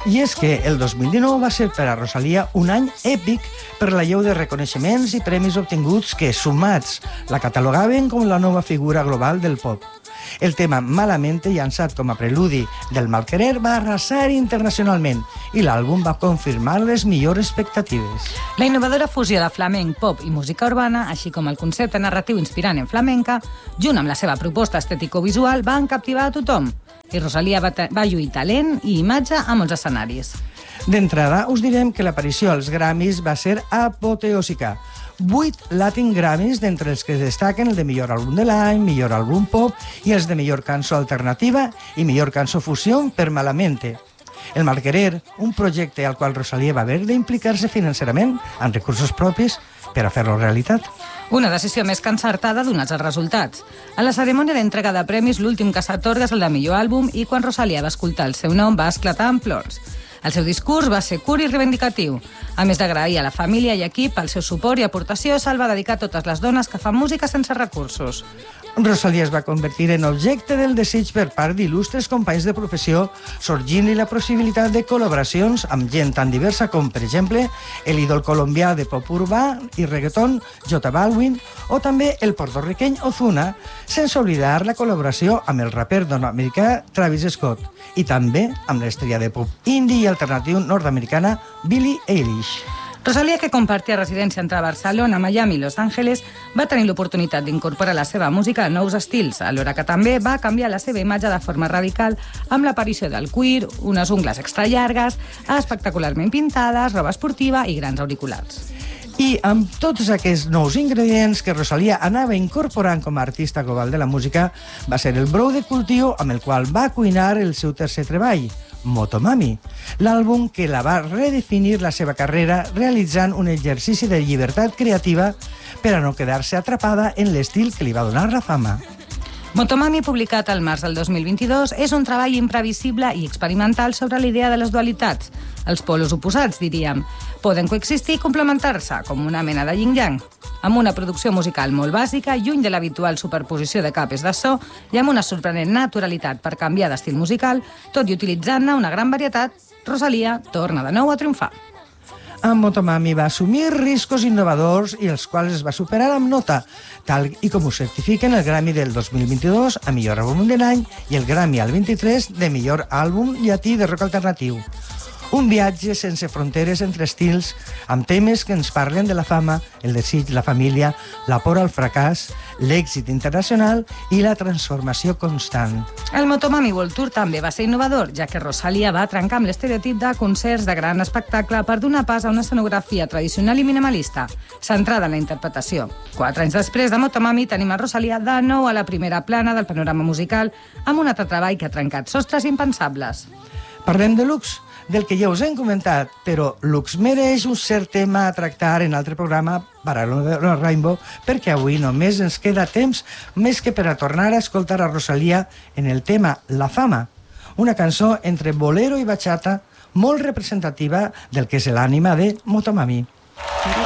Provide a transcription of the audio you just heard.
I és que el 2019 va ser per a Rosalía un any èpic per la lleu de reconeixements i premis obtinguts que, sumats, la catalogaven com la nova figura global del pop. El tema Malamente, llançat com a preludi del Malquerer, va arrasar internacionalment i l'àlbum va confirmar les millors expectatives. La innovadora fusió de flamenc, pop i música urbana, així com el concepte narratiu inspirant en flamenca, junt amb la seva proposta estètico-visual, van captivar a tothom. I Rosalía va lluir talent i imatge a molts escenaris. D'entrada, us direm que l'aparició als Grammys va ser apoteòsica. 8 Latin Grammys, d'entre els que destaquen el de millor àlbum de l'any, millor àlbum pop i els de millor cançó alternativa i millor cançó fusió per Malamente. El Malquerer, un projecte al qual Rosalía va haver d'implicar-se financerament amb recursos propis per a fer-lo realitat. Una decisió més que encertada donats els resultats. A la cerimònia d'entrega de premis, l'últim que s'atorga és el de millor àlbum i quan Rosalía va escoltar el seu nom va esclatar en plors. El seu discurs va ser curt i reivindicatiu. A més d'agrair a la família i equip el seu suport i aportació, se'l va dedicar a totes les dones que fan música sense recursos. Rosalía es va convertir en objecte del desig per part d'il·lustres companys de professió, sorgint-li la possibilitat de col·laboracions amb gent tan diversa com, per exemple, l'ídol colombià de pop urbà i reggaeton, J Balvin, o també el porto-riqueny Ozuna, sense oblidar la col·laboració amb el raper nord-americà Travis Scott i també amb l'estrella de pop indie i alternatiu nord-americana Billie Eilish. Rosalía, que compartia residència entre Barcelona, Miami i Los Angeles, va tenir l'oportunitat d'incorporar la seva música a nous estils, alhora que també va canviar la seva imatge de forma radical amb l'aparició del cuir, unes ungles extra llargues, espectacularment pintades, roba esportiva i grans auriculars. I amb tots aquests nous ingredients que Rosalía anava incorporant com a artista global de la música, va ser el brou de cultiu amb el qual va cuinar el seu tercer treball, Motomami, l'àlbum que la va redefinir la seva carrera realitzant un exercici de llibertat creativa per a no quedar-se atrapada en l'estil que li va donar la fama. Motomami, publicat al març del 2022, és un treball imprevisible i experimental sobre la idea de les dualitats. Els polos oposats, diríem. Poden coexistir i complementar-se, com una mena de yin-yang. Amb una producció musical molt bàsica, lluny de l'habitual superposició de capes de so i amb una sorprenent naturalitat per canviar d'estil musical, tot i utilitzant-ne una gran varietat, Rosalía torna de nou a triomfar. Amb Motomami va assumir riscos innovadors i els quals es va superar amb nota, tal i com ho certifiquen el Grammy del 2022 a millor àlbum de l'any i el Grammy al 23 de millor àlbum llatí de rock alternatiu. Un viatge sense fronteres entre estils, amb temes que ens parlen de la fama, el desig, la família, la por al fracàs, l'èxit internacional i la transformació constant. El Motomami World Tour també va ser innovador, ja que Rosalía va trencar amb l'estereotip de concerts de gran espectacle per donar pas a una escenografia tradicional i minimalista, centrada en la interpretació. 4 anys després de Motomami tenim a Rosalía de nou a la primera plana del panorama musical amb un altre treball que ha trencat sostres impensables. Parlem de Lux, del que ja us hem comentat, però Lux mereix un cert tema a tractar en altre programa Paral·lel Rainbow, perquè avui només ens queda temps més que per a tornar a escoltar a Rosalía en el tema La Fama, una cançó entre bolero i bachata molt representativa del que és l'ànima de Motomami.